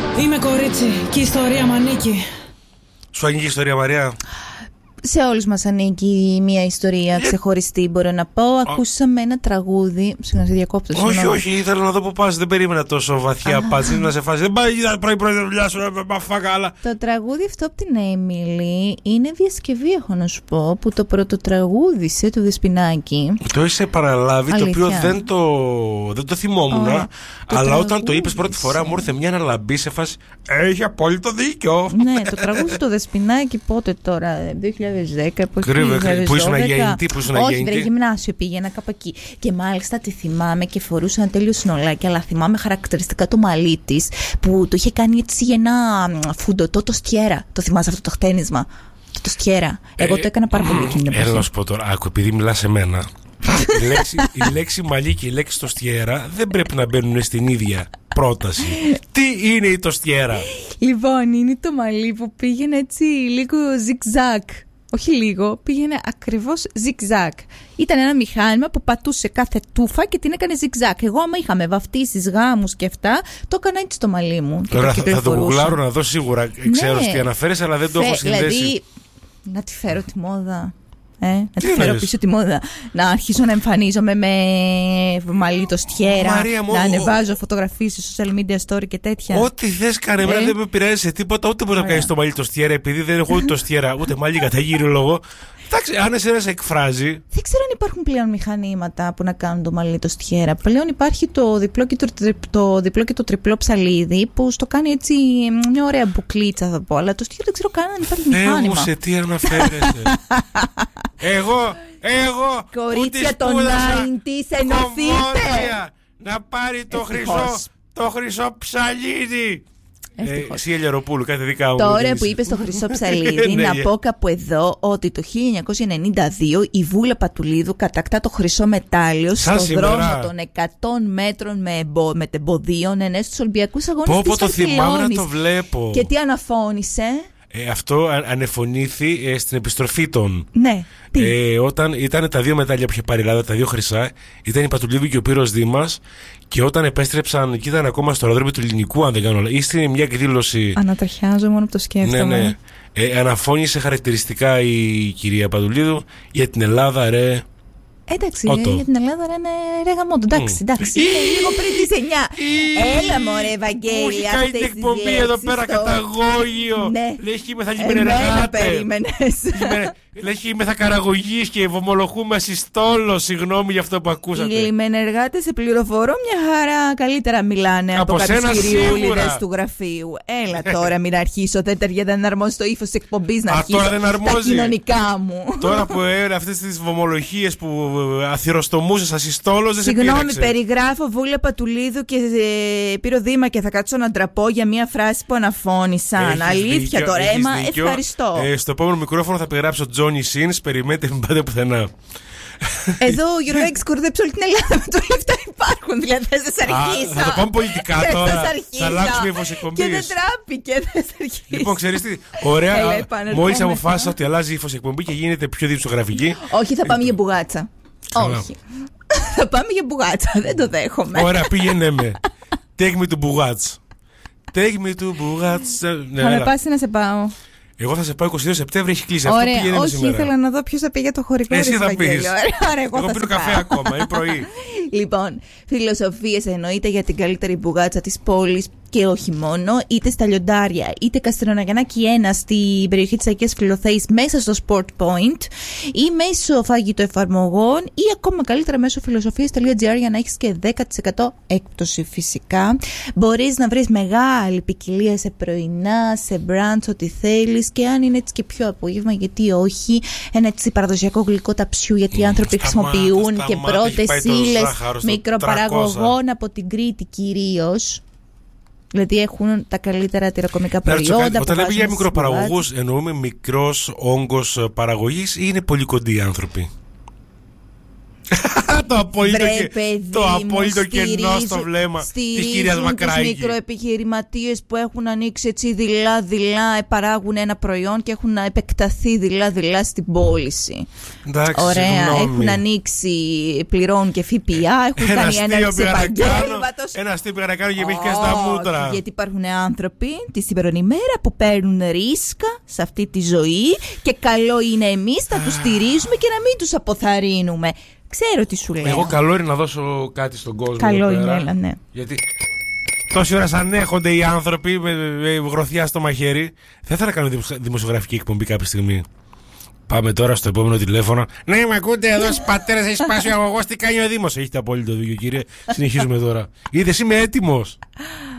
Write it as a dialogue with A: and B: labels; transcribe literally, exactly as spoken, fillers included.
A: Είμαι κορίτσι και η ιστορία μ' ανήκει.
B: Σου ανήκει η ιστορία, Μαρία?
C: Σε όλους μας ανήκει μια ιστορία ξεχωριστή, μπορώ να πω. Ακούσαμε ένα τραγούδι. Συγγνώμη, σε διακόπτω.
B: Όχι, όχι, ήθελα να δω που πας. Δεν περίμενα τόσο βαθιά πας. Να σε φάσει. Δεν πάει να πρωί-πρωί τη δουλειά σου, να φάγα άλλα.
C: Το τραγούδι αυτό από την Έμιλι είναι διασκευή, έχω να σου πω, που το πρώτο τραγούδισε το Δεσποινάκι.
B: Το είσαι παραλάβει,
C: Αλήθεια.
B: το οποίο δεν το, δεν το θυμόμουν.
C: Ωραία.
B: Αλλά
C: Το
B: όταν το είπες πρώτη φορά, μου ήρθε μια αναλαμπή σε φάση. Έχει απόλυτο δίκιο.
C: Ναι, το τραγούδι το Δεσποινάκι πότε τώρα, δύο χιλιάδες δέκα,
B: Κρύβε, που ήσουν αγέννητη, που ήσουν
C: Όχι,
B: αγέννητη.
C: βρε, γυμνάσιο πήγαινα κάπου εκεί. Και μάλιστα τη θυμάμαι και φορούσε ένα τέλειο συνολάκι, αλλά θυμάμαι χαρακτηριστικά το μαλλί τη που το είχε κάνει έτσι ένα φουντωτό το στιέρα. Το θυμάσαι αυτό το χτένισμα? Το, το στιέρα. Εγώ το έκανα πάρα πολύ εκείνη την εποχή.
B: Έλα να σου πω τώρα, άκου, επειδή μιλάς σε μένα. η, λέξη, η λέξη μαλλί και η λέξη το στιέρα δεν πρέπει να μπαίνουν στην ίδια πρόταση. Τι είναι η το στιέρα?
C: Λοιπόν, είναι το μαλλί που πήγαινε έτσι λίγο ζιγ-ζακ. Όχι λίγο, πήγαινε ακριβώς ζιγ-ζακ. Ήταν ένα μηχάνημα που πατούσε κάθε τούφα και την έκανε ζιγ-ζακ. Εγώ, άμα είχαμε βαφτίσεις, γάμους και αυτά, το έκανα έτσι στο μαλλί μου.
B: Τώρα θα, θα το γουγκλάρω να δω σίγουρα. Ξέρω τι αναφέρεσαι, αλλά δεν το έχω συνδέσει.
C: Δηλαδή, να τη φέρω τη μόδα. Ε, να τη φέρω πίσω τη μόδα. Να αρχίσω να εμφανίζομαι με μαλλί το στιέρα.
B: Μαρία,
C: να ανεβάζω φωτογραφίες σε social media story και τέτοια.
B: Ό,τι θες κάνε, εμένα δεν με πειράζει σε τίποτα. Ούτε μπορεί να κάνει το μαλλί το στιέρα, επειδή δεν έχω ούτε το στιέρα, ούτε μαλλί κατά γύρω λόγο. Εντάξει, αν εσένα σε εκφράζει.
C: Δεν ξέρω αν υπάρχουν πλέον μηχανήματα που να κάνουν το μαλλί το στιέρα. Πλέον υπάρχει το διπλό και το, το, διπλό και το τριπλό ψαλίδι που στο κάνει έτσι μια ωραία μπουκλίτσα, θα πω. Αλλά το στιέρα δεν ξέρω καν αν υπάρχει μηχάνημα.
B: Θεέ μου, σε τι αναφέρεσαι? εγώ, εγώ.
C: Κορίτσια των ενενήντα, ενωθείτε.
B: Να πάρει το χρυσό, το χρυσό ψαλίδι. Ε, εσύ Ελιαροπούλου, κάθε δικά μου.
C: Τώρα που είπες το χρυσό ψαλίδι, να πω κάπου εδώ ότι το χίλια εννιακόσια ενενήντα δύο η Βούλα Πατουλίδου κατακτά το χρυσό μετάλλιο στον δρόμο των εκατό μέτρων με, εμπο, με τεμποδίων ενές στους Ολυμπιακούς Αγώνες
B: πω,
C: της
B: πω, το θυμάμαι να το βλέπω.
C: Και τι αναφώνησε?
B: Ε, αυτό ανεφωνήθη ε, στην επιστροφή των.
C: Ναι.
B: Ε, όταν ήταν τα δύο μετάλλια που είχε πάρει η Ελλάδα, τα δύο χρυσά, ήταν η Πατουλίδου και ο Πύρος Δήμας. Και όταν επέστρεψαν και ήταν ακόμα στο αεροδρόμιο του Ελληνικού, αν δεν κάνω λάθος, ή μια εκδήλωση.
C: Ανατριχιάζω μόνο που το σκέφτομαι.
B: Ναι, ναι. Ε, αναφώνησε χαρακτηριστικά η κυρία Πατουλίδου για την Ελλάδα, ρε.
C: Εντάξει, ρε, για την Ελλάδα ρε, είναι ρε γαμότο. Εντάξει, εντάξει. Είναι λίγο πριν τις εννιά. Έλα μωρέ, Ευαγγέλια.
B: Μου έχει κάνει την εκπομπή εδώ πέρα καταγόγιο.
C: Ναι.
B: Λέει χείμεθα λιμενεργάτε.
C: περίμενες.
B: Λέει χείμεθα καραγωγής και βομολογούμε ασυστόλο. Συγγνώμη για αυτό που ακούσατε.
C: Οι λιμενεργάτες, σε πληροφορώ, μια χαρά καλύτερα μιλάνε από, από κάποιες κυριούλιδες του γραφείου. Έλα τώρα, μην αρχίσω. Δεν ταιριάζει να αρμόζει το ύφος της εκπομπής να αρχίσω τα κοινωνικά μου.
B: Τώρα που έβρε αυτές τις βομολογίες που αθυροστομούσες ασυστόλος, δεν σε πείραξε.
C: Συγγνώμη, περιγράφω Βούλα Πατουλίδου και ε, Πύρο Δήμα και θα κάτσω να ντραπώ για μια φράση που αναφώνησαν. Έχεις αλήθεια δίκιο, τώρα, έμα, ευχαριστώ.
B: Ε, στο επόμενο μικρόφωνο θα περιγράψω Τζόνι Σίνς, περιμένετε, μην πάτε πουθενά.
C: Εδώ ο Γιωργάκης κορδέψει όλη την Ελλάδα με το λεφτά υπάρχουν. Δηλαδή θα σας αρχίσω.
B: Θα το πάμε πολιτικά τώρα. Θα αλλάξουμε ύφος εκπομπής.
C: Και δεν τράπηκε, δεν σας αρχίσω.
B: Λοιπόν, ξέρεις τι, ωραία. Μόλις αποφάσισα ότι αλλάζει ύφος εκπομπή και γίνεται πιο διψογραφική.
C: Όχι, θα πάμε για μπουγάτσα. Όχι. Θα πάμε για μπουγάτσα, δεν το δέχομαι.
B: Ωραία, πήγαινε με. Take me to μπουγάτσα. Take me to μπουγάτσα.
C: Θα με πάσει να σε πάω.
B: Εγώ θα σε πάω είκοσι δύο Σεπτέμβρη, έχει κλείσει.
C: Ωραία,
B: αυτό. Πήγαινε
C: όχι,
B: σήμερα.
C: Ήθελα να δω ποιος θα πει για το χωρικό.
B: Εσύ θα πεις.
C: Ωραία, εγώ,
B: εγώ
C: θα
B: πίνω καφέ ακόμα, είναι πρωί.
C: Λοιπόν, φιλοσοφίες εννοείται για την καλύτερη μπουγάτσα της πόλης και όχι μόνο, είτε στα Λιοντάρια, είτε Καστροναγιαννάκη ένα στην περιοχή της Αγίας Φιλοθέης μέσα στο Sport Point ή μέσω φαγητοεφαρμογών ή ακόμα καλύτερα μέσω φιλοσοφίες τελεία τζι άρ για να έχεις και δέκα τοις εκατό έκπτωση φυσικά. Μπορείς να βρεις μεγάλη ποικιλία σε πρωινά, σε μπραντς, ό,τι θέλεις και αν είναι έτσι και πιο απόγευμα, γιατί όχι, ένα έτσι παραδοσιακό γλυκό ταψιού, γιατί οι άνθρωποι χρησιμοποιούν και πρώτες ύλες μικροπαραγωγών από την Κρήτη κυρίως. Δηλαδή έχουν τα καλύτερα τυροκομικά προϊόντα.
B: Όταν λέμε για μικροπαραγωγούς, εννοούμε μικρός όγκος παραγωγής ή είναι πολύ κοντοί άνθρωποι? Το απόλυτο,
C: Βρε,
B: και,
C: παιδί
B: το
C: μου,
B: απόλυτο κενό
C: στηρίζουν-
B: στο βλέμμα της κυρίας
C: Στηρίζουν τους
B: Μακράγη.
C: μικροεπιχειρηματίες που έχουν ανοίξει έτσι δειλά-δειλά, παράγουν ένα προϊόν και έχουν επεκταθεί δειλά-δειλά στην πώληση.
B: Εντάξει,
C: Ωραία,
B: συγγνώμη.
C: έχουν ανοίξει, πληρώνουν και ΦΠΑ, έχουν
B: Ένα
C: κάνει
B: αστείο
C: έναρξη
B: πήγα να κάνω,
C: επαγγέλματος.
B: ένα αστείο πήγα να κάνω και με έχει πιάσει τα
C: Όχι,
B: μούτρα.
C: γιατί υπάρχουν άνθρωποι τη σημερινή ημέρα που παίρνουν ρίσκα σε αυτή τη ζωή και καλό είναι εμείς να τους στηρίζουμε και να μην τους αποθαρρύνουμε. Ξέρω τι σου λέω.
B: Εγώ καλό είναι να δώσω κάτι στον κόσμο.
C: Καλό
B: εδώ
C: είναι,
B: πέρα,
C: έλα, ναι.
B: Γιατί τόση ώρα ανέχονται οι άνθρωποι με, με γροθιά στο μαχαίρι. Θα ήθελα να κάνω δημοσιο- δημοσιογραφική εκπομπή κάποια στιγμή. Πάμε τώρα στο επόμενο τηλέφωνο. Ναι, με ακούτε εδώ στους πατέρες, έχει σπάσει ο αγωγός. Τι κάνει ο Δήμος? Έχετε απόλυτο δίκιο, κύριε. Συνεχίζουμε τώρα. Είδες, είμαι έτοιμος.